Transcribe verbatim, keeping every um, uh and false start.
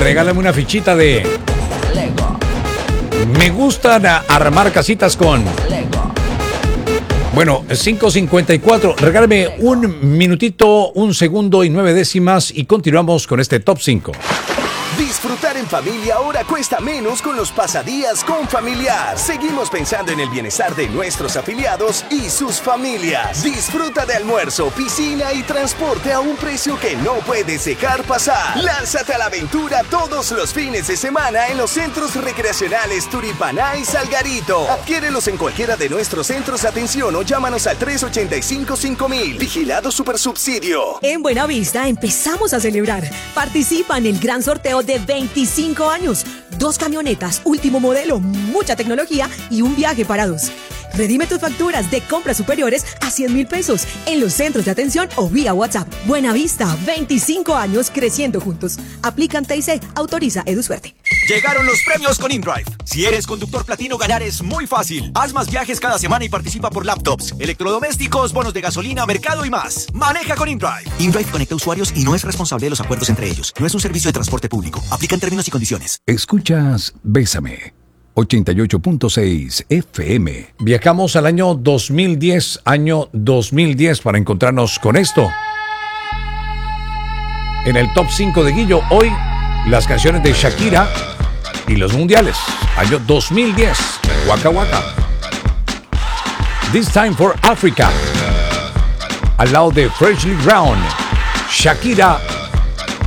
regálame una fichita de Lego. Me gustan a- armar casitas con Lego. Bueno, cinco cincuenta y cuatro. Regálame un minutito, un segundo y nueve décimas y continuamos con este top cinco. Disfrutar en familia ahora cuesta menos con los pasadías con Familiar. Seguimos pensando en el bienestar de nuestros afiliados y sus familias. Disfruta de almuerzo, piscina y transporte a un precio que no puedes dejar pasar. Lánzate a la aventura todos los fines de semana en los centros recreacionales Turipaná y Salgarito. Adquiérelos en cualquiera de nuestros centros de atención o llámanos al tres ochenta y cinco cinco mil. Vigilado Supersubsidio. En Buenavista empezamos a celebrar. Participa en el gran sorteo de veinticinco años. Dos camionetas, último modelo, mucha tecnología y un viaje para dos. Redime tus facturas de compras superiores a cien mil pesos en los centros de atención o vía WhatsApp. Buenavista, veinticinco años creciendo juntos. Aplican T I C, autoriza EduSuerte. Llegaron los premios con InDrive. Si eres conductor platino, ganar es muy fácil. Haz más viajes cada semana y participa por laptops, electrodomésticos, bonos de gasolina, mercado y más. Maneja con InDrive. InDrive conecta usuarios y no es responsable de los acuerdos entre ellos. No es un servicio de transporte público. Aplican términos y condiciones. Escuchas Bésame, ochenta y ocho punto seis F M. Viajamos al año dos mil diez, año dos mil diez para encontrarnos con esto. En el top cinco de Guillo, hoy las canciones de Shakira y los mundiales. Año dos mil diez, Waka Waka. This Time for Africa. Al lado de Freshly Brown, Shakira